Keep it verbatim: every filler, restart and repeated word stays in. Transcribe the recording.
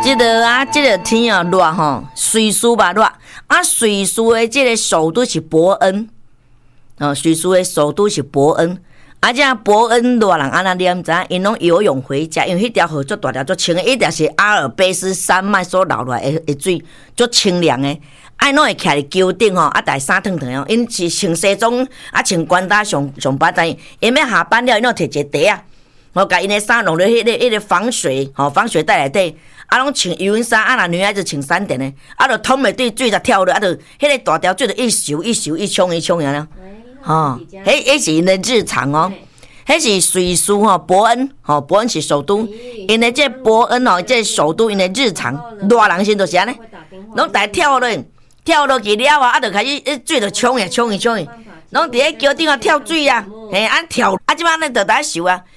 这个啊，这个天啊热吼，瑞士嘛热，啊，瑞士的这个首都是伯恩，哦，瑞士的首都是伯恩，啊，这伯恩热人安那念知？因拢游泳回家，因为迄条河足大条足清的，一条是阿尔卑斯山脉所流落来的的水，足清凉的。啊，拢会徛伫桥顶吼，啊，大衫脱脱哦，因是穿西装，啊，穿管搭上上班但因要下班了，因拢摕一个袋啊，我甲因的衫弄咧迄个迄个防水吼，防水袋内底，啊，拢穿游泳衫，啊，若女孩子穿三点的，啊，就捅袂对水就跳落，啊，就迄个大条水就一游一游一冲一冲样了，吼，迄迄是因的日常哦。迄是瑞士吼，伯恩吼，伯恩是首都，因的这伯恩吼，这首都因的日常，热人先就是安尼，拢大跳落。跳落去了啊，啊，就开始一水就冲去冲去冲去，拢伫咧桥顶啊跳水啊，嘿，啊跳，啊，即摆咱就在受啊，